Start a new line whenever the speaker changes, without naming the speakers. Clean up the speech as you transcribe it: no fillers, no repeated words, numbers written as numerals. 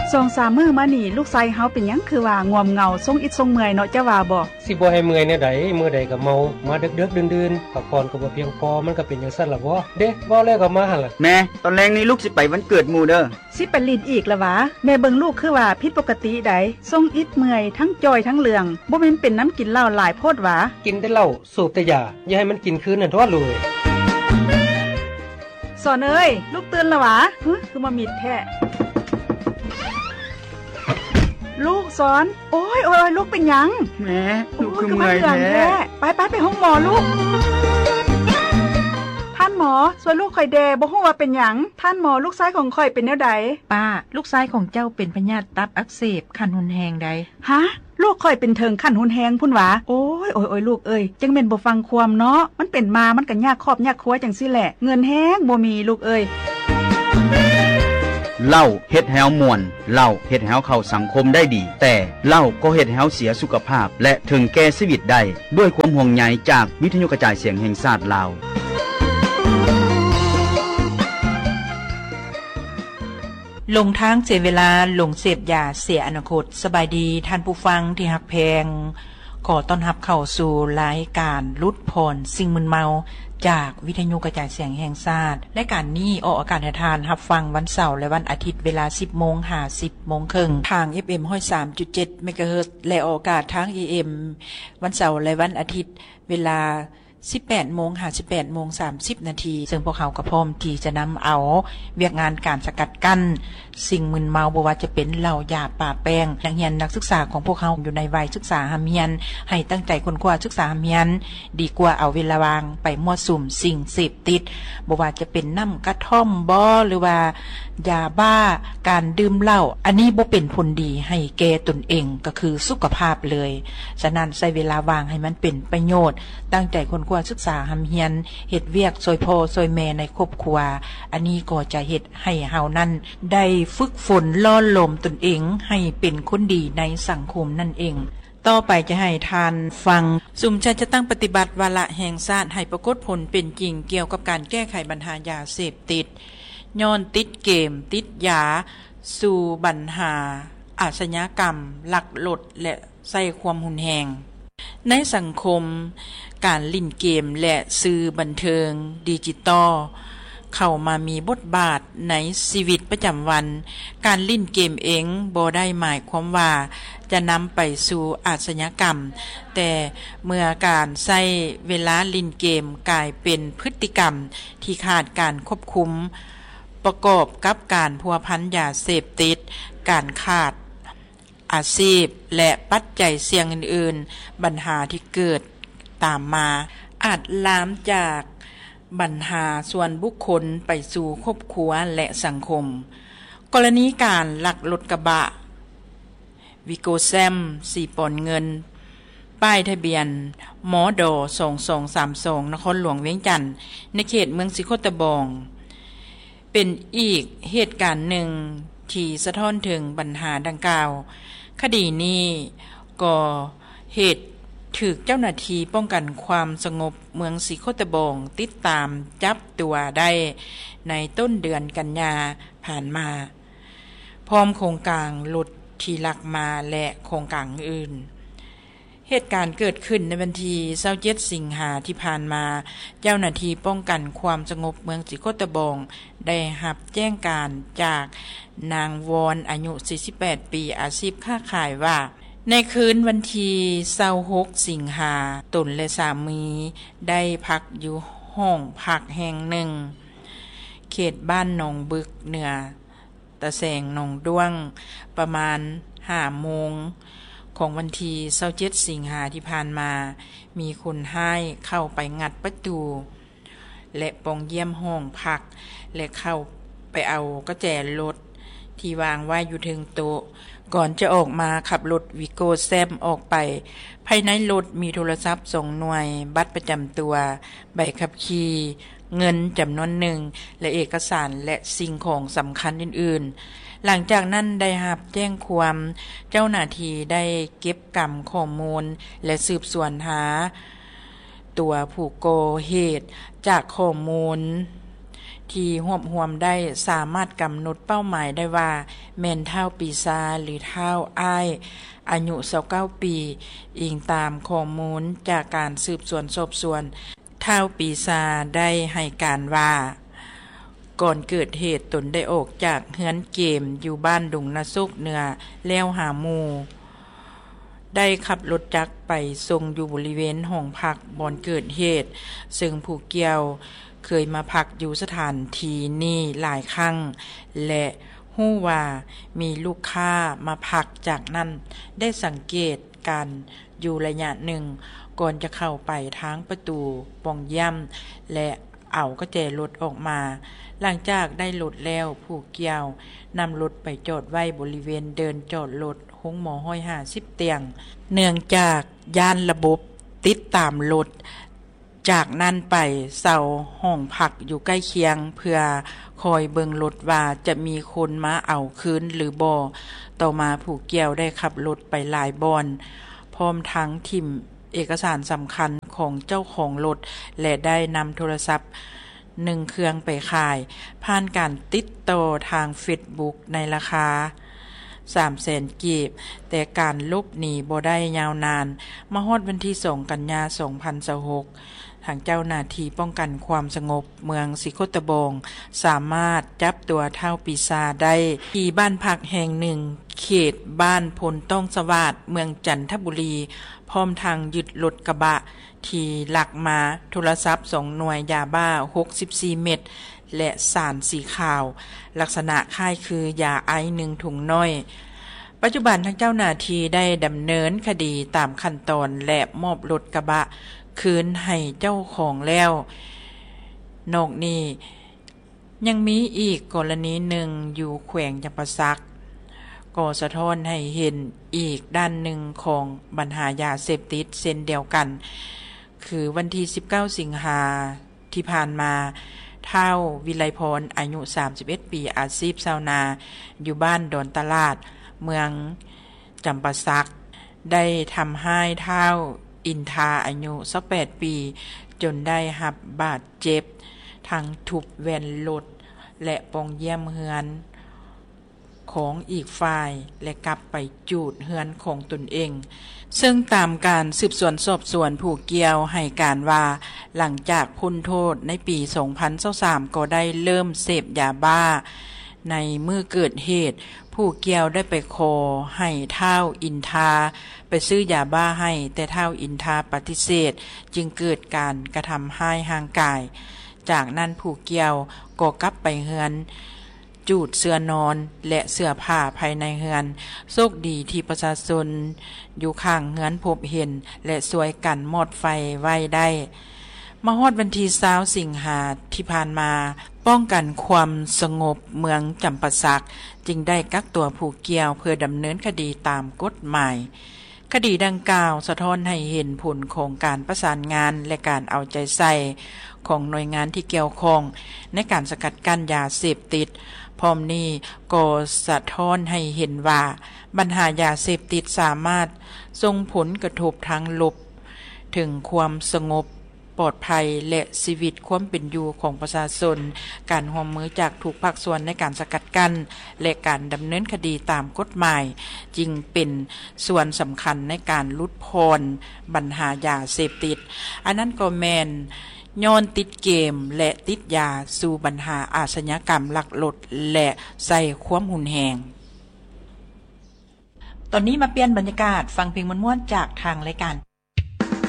2-3 มื้อมานี่ลูกชายเฮาเป็นหยังคือว่างวมเหงาทรงอิดทรงเมื่อยเนาะจะว่าบ่
สิบ่ให้เมื่อยแนวใดมื้อใดก็เมามาดึกๆดื่นๆพักผ่อนก็บ่เพียงพอมันก็เป็นจังซั่นล่ะบ่เด้เว้าแล้วก็มาหั่นล่ะ
แม่ตอนแรงนี้ลูกสิไปวันเกิดหมู่เด้อ
สิไปลิ้นอีกล่ะวะแม่เบิ่งลูกคือว่าผิดปกติใดทรงอิดเมื่อยทั้งจอยทั้งเหลืองบ่แม่นเป็นน้ำกินเหล้าหลายโพดหวา
กินแต่เหล้าสูบแต่ยาอย่าให้มันกินคืนนั่นทั่วเลย
สอนเอ้ยลูกตื่นแล้ววะคือมามิดแท้ลูกสอนโอ้ยลูกเป็นหยัง
แม่ลูกคือเมื่อยแท้
ไปห้องหมอลูกท่านหมอช่วยลูกข่อยแดบ่ฮู้ว่าเป็นหยังท่านหมอลูกชายของข่อยเป็นแนวใด
ป้าลูกชายของเจ้าเป็นพยาธิตับอักเสบขั้นรุนแรงใด
ฮะลูกข่อยเป็นเทิงขั้นรุนแรงพุ่นหวาโอ้ยลูกเอ้ยจังแม่นบ่ฟังความเนาะมันเป็นมามันก็ยากครอบยากครัวจังซี่แหละเงินแฮงบ่มีลูกเอ้ย
เหล้าเฮ็ดให้เฮาม่วนเหล้าเฮ็ดให้เฮาเข้าสังคมได้ดีแต่เหล้าก็เฮ็ดให้เฮาเสียสุขภาพและถึงแก่ชีวิตได้ด้วยความห่วงใยจากวิทยุกระจายเสียงแห่งชาติลาว
ลงทางเสียเวลาลงเสพยาเสียอนาคตสบายดีท่านผู้ฟังที่ฮักแพงขอต้อนรับเข้าสู่รายการลุดผ่อนสิ่งมึนเมาจากวิทยุกระจายเสียงแห่งชาติและการนี้ออกอากาศให้ทานรับฟังวันเสาร์และวันอาทิตย์เวลา 10:50 ทาง FM 103.7 เมกะเฮิรตซ์และออกอากาศทาง AM วันเสาร์และวันอาทิตย์เวลา18:30 ซึ่งพวกเขาก็พร้อมที่จะนำเอาเวียกงานการสกัดกั้นสิ่งมึนเมาบ่ว่าจะเป็นเหล้ายาป่าแป้งนักเรียนนักศึกษาของพวกเขาอยู่ในวัยศึกษาหาเรียนให้ตั้งใจค้นคว้าศึกษาหาเรียนดีกว่าเอาเวลาว่างไปมั่วสุมสิ่งเสพติดบ่ว่าจะเป็นน้ำกระท่อมบ่หรือว่ายาบ้าการดื่มเหล้าอันนี้บ่เป็นผลดีให้แก่ตนเองก็คือสุขภาพเลยฉะนั้นใช้เวลาว่างให้มันเป็นประโยชน์ตั้งใจค้นคว้าศึกษาหาเรียนเฮ็ดเวียกช่วยพ่อช่วยแม่ในครอบครัวอันนี้ก็จะเฮ็ดให้เฮานั้นได้ฝึกฝนล่อหลอมตนเองให้เป็นคนดีในสังคมนั่นเองต่อไปจะให้ทานฟังสุมชัยจะตั้งปฏิบัติวาระแห่งชาติให้ปรากฏผลเป็นจริงเกี่ยวกับการแก้ไขปัญหายาเสพติดย้อนติดเกมติดยาสู่ปัญหาอาชญากรรมลักลดและใส่ความหุนแหงในสังคมการเล่นเกมและสื่อบันเทิงดิจิตอลเข้ามามีบทบาทในชีวิตประจำวันการเล่นเกมเองบ่ได้หมายความว่าจะนำไปสู่อาชญากรรมแต่เมื่อการใช้เวลาเล่นเกมกลายเป็นพฤติกรรมที่ขาดการควบคุมประกอบกับการพัวพันยาเสพติดการขาดอาชีพและปัจจัยเสี่ยงอื่นๆปัญหาที่เกิดตามมาอาจลามจากปัญหาส่วนบุคคลไปสู่ครอบครัวและสังคมกรณีการลักรถกระบะวิโกแซม4 ปอนด์เงินป้ายทะเบียนมอดอ2232นครหลวงเวียงจันทน์ในเขตเมืองสิโคตะบองเป็นอีกเหตุการณ์หนึ่งที่สะท้อนถึงปัญหาดังกล่าวคดีนี้ก็เหตุถูกเจ้าหน้าที่ป้องกันความสงบเมืองสิโคตะบองติดตามจับตัวได้ในต้นเดือนกันยาผ่านมาพร้อมโครงการรถที่ลักมาและโครงการอื่นเหตุการณ์เกิดขึ้นในวันที่27 สิงหาที่ผ่านมาเจ้าหน้าที่ป้องกันความสงบเมืองสิโคตะบองได้รับแจ้งการจากนางวอนอายุ48 ปีอาชีพค้าขายว่าในคืนวันที่26 สิงหาตนและสามีได้พักอยู่ห้องพักแห่งหนึ่งเขตบ้านหนองบึกเหนือตะแสงหนองด้วงประมาณ 5 โมงของวันที่27 สิงหาที่ผ่านมามีคนให้เข้าไปงัดประตูและปองเยี่ยมห้องพักและเข้าไปเอากุญแจรถที่วางไว้อยู่ถึงโต๊ะก่อนจะออกมาขับรถวิโก้แซมออกไปภายในรถมีโทรศัพท์2 หน่วยบัตรประจำตัวใบขับขี่เงินจำนวนหนึ่งและเอกสารและสิ่งของสำคัญอื่นๆหลังจากนั้นได้รับแจ้งความเจ้าหน้าที่ได้เก็บกำข้อมูลและสืบสวนหาตัวผู้ก่อเหตุจากข้อมูลที่รวมได้สามารถกำหนดเป้าหมายได้ว่าแม่นเท่าปีซาหรือเท่าอ้ายอายุ29ปีอิงตามข้อมูลจากการสืบสวนสอบสวนเท่าปีซาได้ให้การว่าก่อนเกิดเหตุตนได้ออกจากเฮือนเกมอยู่บ้านดุงนาซุกเหนือแล้วหาหมู่ได้ขับรถจักรไปส่งอยู่บริเวณห้องพักบ่อนเกิดเหตุซึ่งผู้เกี่ยวเคยมาพักอยู่สถานที่นี้หลายครั้งและฮู้ว่ามีลูกค้ามาพักจากนั้นได้สังเกตการอยู่ระยะหนึ่งก่อนจะเข้าไปทางประตูปองย่ำและเอากุญแจรถออกมาหลังจากได้รถแล้วผู้เกี่ยวนำรถไปจอดไว้บริเวณเดินจอดรถห้องหมอห้อย50เตียงเนื่องจากย่านระบบติดตามรถจากนั้นไปเสาห้องพักอยู่ใกล้เคียงเพื่อคอยเบิ่งรถว่าจะมีคนมาเอาคืนหรือบ่ต่อมาผู้เกี่ยวได้ขับรถไปหลายบ่อนพร้อมทั้งทิ่มเอกสารสำคัญของเจ้าของรถและได้นำโทรศัพท์1เครื่องไปขายผ่านการติดต่อทาง Facebook ในราคา300,000 กีบแต่การลบหนีบ่ได้ยาวนานมาฮอดวันที่2กันยายน2026ทางเจ้าหน้าที่ป้องกันความสงบเมืองสิโคตบงสามารถจับตัวเท่าปีศาจได้ที่บ้านพักแห่งหนึ่งเขตบ้านพลต้องสวัสดิ์เมืองจันทบุรีพร้อมทางยึดรถกระบะที่ลักมาโทรศัพท์2หน่วยยาบ้า64เม็ดและสารสีขาวลักษณะคล้ายคือยาไอซ์1ถุงน้อยปัจจุบันทางเจ้าหน้าที่ได้ดำเนินคดีตามขั้นตอนและมอบรถกระบะคืนให้เจ้าของแล้วนอกนี้ยังมีอีกกรณีหนึ่งอยู่แขวงจำปาสักก็สะท้อนให้เห็นอีกด้านหนึ่งของปัญหายาเสพติดเช่นเดียวกันคือวันที่19สิงหาที่ผ่านมาเท่าวิไลพรอายุ31ปีอาชีพชาวนาอยู่บ้านดอนตลาดเมืองจำปาสักได้ทำให้เท่าอินทาอายุ28ปีจนได้รับบาดเจ็บทั้งทุบแว่นรถและปองเยี่ยมเฮือนของอีกฝ่ายและกลับไปจูดเฮือนของตนเองซึ่งตามการสืบสวนสอบสวนผู้เกี่ยวให้การว่าหลังจากพ้นโทษในปี2023ก็ได้เริ่มเสพยาบ้าในมื้อเกิดเหตุผู้เกี่ยวได้ไปขอให้เท่าอินทาไปซื้อยาบ้าให้แต่เท่าอินทาปฏิเสธจึงเกิดการกระทำให้ร่างกายจากนั้นผู้เกี่ยวก็กลับไปเฮือนจูดเสื้อนอนและเสื้อผ้าภายในเฮือนโชคดีที่ประชาชนอยู่ข้างเฮือนพบเห็นและช่วยกันมอดไฟไว้ได้มาฮอดวันที่20สิงหาที่ผ่านมาป้องกันความสงบเมืองจำปาสักจึงได้กักตัวผู้เกี่ยวเพื่อดำเนินคดีตามกฎหมายคดีดังกล่าวสะท้อนให้เห็นผลของการประสานงานและการเอาใจใส่ของหน่วยงานที่เกี่ยวข้องในการสกัดกั้นยาเสพติดพร้อมนี้ก็สะท้อนให้เห็นว่าปัญหายาเสพติดสามารถส่งผลกระทบทางลบถึงความสงบปลอดภัยและชีวิตความเป็นอยู่ของประชาชนการร่วมมือจากทุกภาคส่วนในการสกัดกั้นและการดำเนินคดีตามกฎหมายจึงเป็นส่วนสำคัญในการลดพ้นปัญหายาเสพติดอันนั้นก็แม่นย้อนติดเกมและติดยาสู่ปัญหาอาชญากรรมลักลดและใส่ความหุนแหงตอนนี้มาเปลี่ยนบรรยากาศฟังเพลงม่วนๆจากทางรายการ